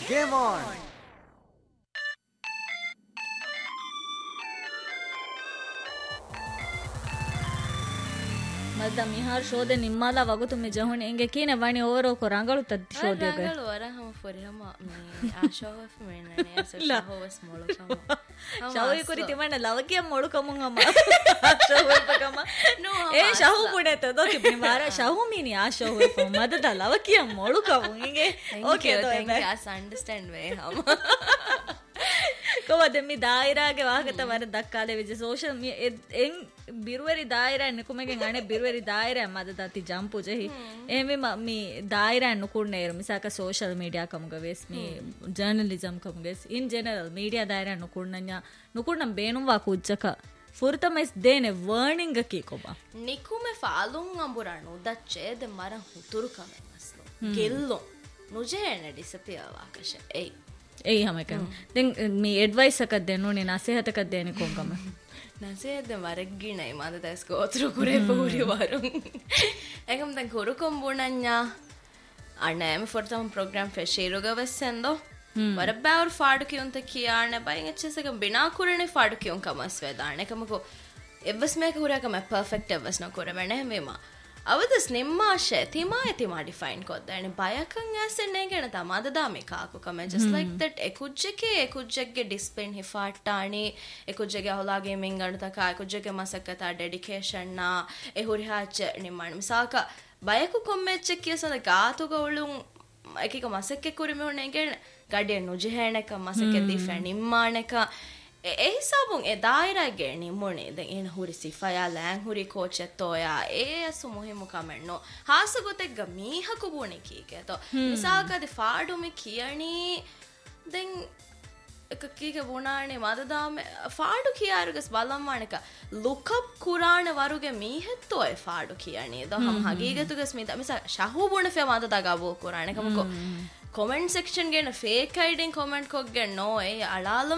Game on. ಮದ್ದ ಮಿಹಾರ್ ಶೋದೆ ನಿಮ್ಮಲ ವಗುತು ಮಿ ಜಹುಣಿ ಇಂಗೆ ಕೀನೆ ವಣಿ ಓರೋ ಕೊ ರಂಗಳು ತದ್ದಿ ಶೋದೆ ಗೆ ರಂಗಳು ವರ ಹಮ ಫೊರಿ ಹಮ ಮಿ ಆಶೋಫ್ ಮೇನನೆ ಅಸ ಶಹೋವಸ್ ಮೊಳು ಕಮ ಶಹೋಯಿ ಕುರಿತಿ ಮಣ್ಣ ಲವಕಿಯ ಮೊಳು ಕಮುಂಗ ಮ ಶಹೋಯಿ ಪಕಮ ನೋ ಏ ಶಹು ಪುಡೆ ತದೋ ಕಿ ಮಾರ ಶಹು ಮೀನಿ ಆಶೋಯಿ ಪ ಮದದ ಲವಕಿಯ ಮೊಳು ಕಮುಂಗ ಇಂಗೆ ಓಕೆ ತೋ ಆಸ್ ಅಂಡರ್ಸ್ಟ್ಯಾಂಡ್ ವೇ ಹಮ කොවද මේ දායිරාගේ වාහකත වර දක්කාලේ විජ සෝෂල් එන් බිරුවරි දායිරා නිකුමගෙන් අනේ බිරුවරි දායිරා මද දති ජම්පු ජෙහි එමෙ මේ දායිරා නුකුන්නේ මිසක සෝෂල් මීඩියා කමුගවෙස් මේ ජර්නලිසම් කමුගෙස් ඉන් ජෙනරල් මීඩියා දායිරා නුකුන්නම් බේනුම් වා කුජ්ජක ಫುರ್ತಮೈಸ್ ದೇನೆ ವರ್ನಿಂಗ್ ಕಿ ಕೊಬ ನಿಕುಮೆ ಫಾಲುಂ ಅಂಬುರಾನು ದಚ್ಚೇದ ಮರ ಹುತುರು ಕಮೆ ಮಸ್ಲು ಗೆಲ್ಲೋ ನುಜೇನೆ ಡಿಸಪಿಯರ್ ವಾಕಶ ಏಯ್ එයි හමකම් දැන් මේ ඇඩ්වයිස් එකක් දෙන්න ඕනේ නසීහත එකක් දෙන්නේ කොංගම නසීහත වරග්ගිනයි මන්ද දැස් ගෝත්‍ර කුරේ පූරි වරුන් එකම් දැන් කුරුකොම් බුණඤ්ඤා අනෑම ෆොර්තම් ප්‍රෝග්‍රෑම් ෆෙෂීරුගවස්සෙන්දෝ වර බෑවර් ෆාඩු කියුන්ත කියාන බයින් එච්චසක බිනා කුරනේ ෆාඩු කියුන් කමස් වේදාන එකමකෝ එවස් මේක හුරකම පර්ෆෙක්ට් එවස් නොකරවනේ මේමා අවදස් නිම්මාශය තිමා ඩිෆයින් කොද්දානේ බයකන් ඇසෙන්නේ ගැන තමාද දාමේ කාකු කම just like that එකුජ්ජගේ ඩිස්ප්ලින් හිෆාට්ටානි එකුජ්ජගේ අහලාගේ මින්ගණ තක එකුජ්ජගේ මසකතා ඩෙඩිකේෂන් නා එහුරිහාච නිම්මාන මිසාක බයකු කොම්මෙච්ච කියසන ගාතු ගවලුන් එකක මසක්කේ කුරිමෙ හොනේ ගැන ගඩේ නුජහේනක මසකේ දිෆා නිම්මානක ඒ හිසාබුන් ඒ දායිරාගේ නිම්මොනේ දැන් එන හුරි සිෆයා ලෑන් හුරි කෝචෙත්තෝයා ඒ අසු මුහිමු කමෙන්නෝ හාසගොතෙග්ග මීහකු බුනේ කීකේතෝ මිසාකද ෆාඩුමි කියණි දැන් එක කීක බුණානේ මදදාම ෆාඩු කියාරුගස් බලම්මානක ලුකප් කුරාන වරුගේ මීහෙත්තෝ ඒ ෆාඩු කියණි දහම් හගීගතුගස් මිත මිසා ශහු බුණ ෆේ මදදාගාවෝ කුරානේ කමකෝ කොමෙන්ට් සෙක්ෂන් ගෙන ෆේක් අයිඩෙන් කොමෙන්ට් කොග්ගෙන් නෝ ඒ අලාලම්